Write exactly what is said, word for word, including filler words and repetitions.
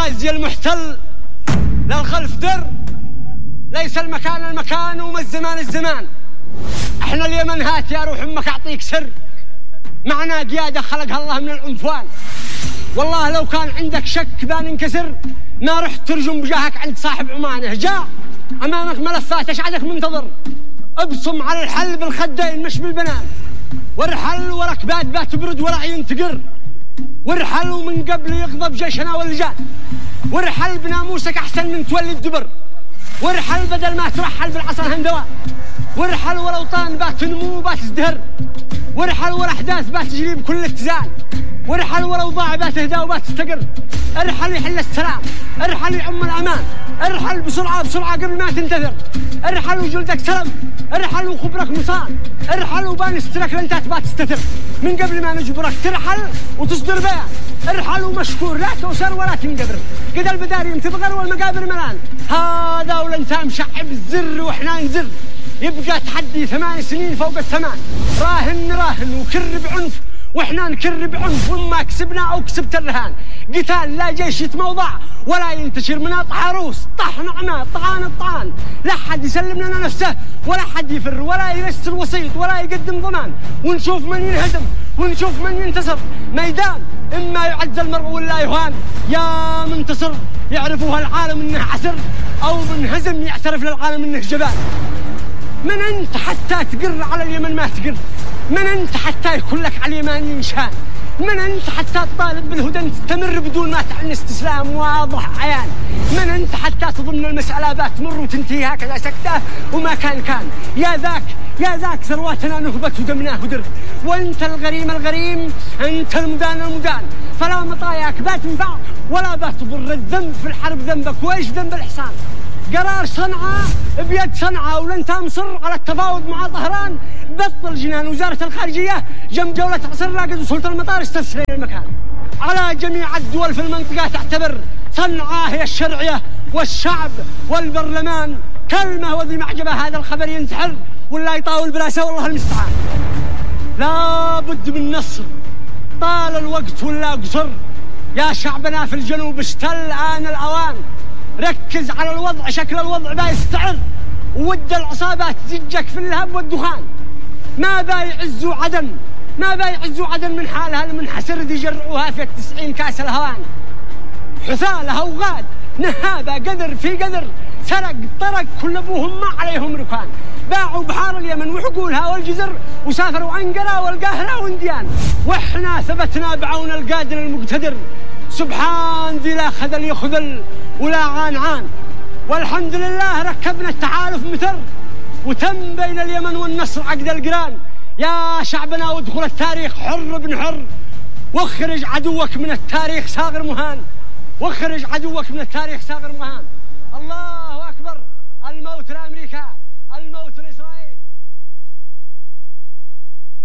الغازي المحتل للخلف در، ليس المكان المكان وما الزمان الزمان. احنا اليمن هات يا روح امك اعطيك سر، معنا قيادة خلقها الله من العنفوان. والله لو كان عندك شك بان انكسر ما رحت ترجم بجاهك عند صاحب عمانه. جاء امامك ملفات ايش عادك منتظر؟ ابصم على الحل بالخدين مش بالبنان، والحل وركبات بات تبرد ولا عين تقر، والحل ومن قبل يغضب جيشنا واللجان، والحل بناموسك احسن من تولي الدبر، والحل بدل ما ترحل بالعصا هندوان، والحل والاوطان بات تنمو بات تزدهر، والحل والاحداث بات تجري بكل اتزان، والحل والاوضاع بات تهدى وبات تستقر. ارحل يحل السلام، ارحل يعم الامان، ارحل بسرعه بسرعه قبل ما تنتثر، ارحل وجلدك سلم، ارحل وخبرك مصان، ارحل وبان استرك لانت تبات تستتر من قبل ما نجبرك ترحل وتصدر بيان. ارحل ومشكور لا تؤسر ولا تنقبر، قد البدارين تبغر والمقابر ملان. هذا ولنت مشعب الزر واحنا نزر، يبقى تحدي ثمان سنين فوق الثمان. راهن راهن وكر بعنف واحنا نكر بعنف، وما كسبنا او كسبت الرهان. قتال لا جيش يتموضع ولا ينتشر من طحروس، طحن عمى طعان الطعان. لا حد يسلم لنا نفسه ولا حد يفر ولا يرسل وسيط ولا يقدم ضمان. ونشوف من ينهدم ونشوف من ينتصر، ميدان اما يعز المرء ولا يهان. يا منتصر يعرفوها العالم انه عسر، او منهزم يعترف للعالم انه جبان. من انت حتى تقر على اليمن ما تقر؟ من انت حتى يكون لك على اليمانيين شان؟ من انت حتى تطالب بالهدى تستمر بدون ما تعلن استسلام واضح عيان؟ من انت حتى تظن المسألة بات تمر وتنتهي هكذا سكتة وما كان كان؟ يا ذاك يا ذاك ثرواتنا نهبت ودمناه درت، وانت الغريم الغريم انت المدان المدان. فلا مطاياك بات تنفع ولا بات تضر، الذنب في الحرب ذنبك وايش ذنب الحصان؟ قرار صنعاء بيد صنعاء ولن مصر على التفاوض مع طهران. بطل جنان وزارة الخارجية جنب جولة عصر لاقد وصلت المطار استفسرين المكان. على جميع الدول في المنطقة تعتبر صنعاء هي الشرعية والشعب والبرلمان. كلمة وذي معجبة هذا الخبر ينتحر ولا يطاول براسه والله المستعان. لا بد من نصر، طال الوقت ولا قصر. يا شعبنا في الجنوب اشتل آن الأوان، ركز على الوضع شكل الوضع با يستعر، وود العصابات تزجك في اللهب والدخان. ما با يعزوا عدن ما با يعزوا عدن من حالها المنحسر دي جرعوها في التسعين كاس الهوان. حثالها وغاد نهابة قدر في قدر، سرق طرق كل ابوهم ما عليهم ركان. باعوا بحار اليمن وحقولها والجزر وسافروا أنقرة والقاهرة وانديان. واحنا ثبتنا بعون القادر المقتدر، سبحان ذي لا خذل يخذل ولا عان عان. والحمد لله ركبنا التحالف متر، وتم بين اليمن والنصر عقد القران. يا شعبنا وادخل التاريخ حر بن حر، واخرج عدوك من التاريخ صاغر مهان، واخرج عدوك من التاريخ صاغر مهان.